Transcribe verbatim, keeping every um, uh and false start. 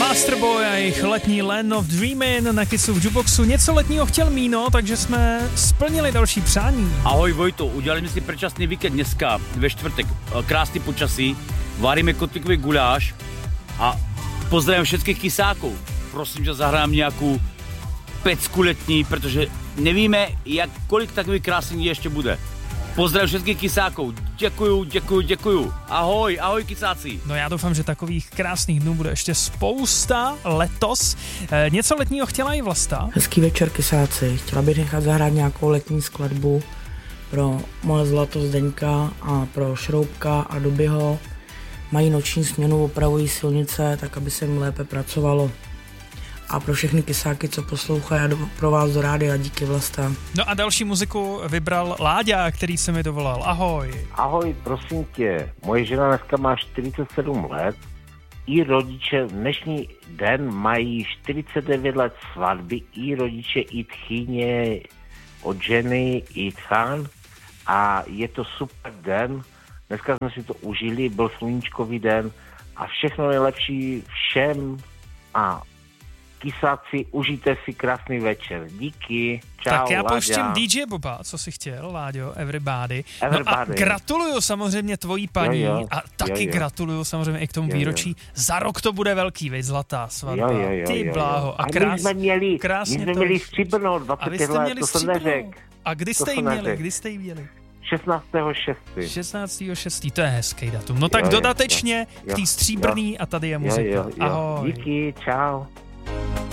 Masterboy a jejich letní Land of Dreamin' na Kisu v Jukeboxu. Něco letního chtěl Míno, takže jsme splnili další přání. Ahoj Vojto, udělali jsme si předčasný víkend dneska, ve čtvrtek, krásný počasí, varíme kotvikový guláš a pozdravím všetkých kysáků. Prosím, že zahrám nějakou pecku letní, protože nevíme, jak, kolik takových krásných dní ještě bude. Pozdrav všetkých kysáků. Děkuju, děkuju, děkuju. Ahoj, ahoj kysáci. No já doufám, že takových krásných dnů bude ještě spousta letos. E, něco letního chtěla i Vlasta. Hezký večer kysáci. Chtěla bych nechat zahrát nějakou letní skladbu pro moje zlato Zdeňka a pro Šroubka a Dubyho. Mají noční směnu, opravují silnice, tak aby se jim lépe pracovalo. A pro všechny kysáky, co poslouchají, a pro vás do rádia, díky Vlasta. No a další muziku vybral Láďa, který se mi dovolal. Ahoj. Ahoj, prosím tě, moje žena dneska má čtyřicet sedm let, i rodiče v dnešní den mají čtyřicet devět let svatby, i rodiče, i tchyně od ženy, i tchán a je to super den. Dneska jsme si to užili, byl sluníčkový den a všechno nejlepší všem a kysáci, užijte si krásný večer. Díky, čau, Tak já Láďa. pouštím D J Boba, co si chtěl, Láďo, Everybody. Everybody. No a gratuluju samozřejmě tvojí paní jo, jo. a taky Jo, jo. gratuluju samozřejmě i k tomu Jo, jo. výročí. Za rok to bude velký, veď zlatá svatba. Jo, jo, jo, Ty jo, jo. bláho. A, A my krás, jsme měli, krásně my jsme to měli ještě. stříbrnou A dvacet vy pět jste let, měli to jsem stříbrnou. neřekl. A kdy To jste ji jsem měli? neřekl. Kdy jste ji měli? šestnáctého šestého šestnáctého šestého To je hezký datum. No tak Jo, jo, dodatečně jo, k té jo, stříbrný a tady je Jo, muzika. jo, jo. Ahoj. Díky, čau.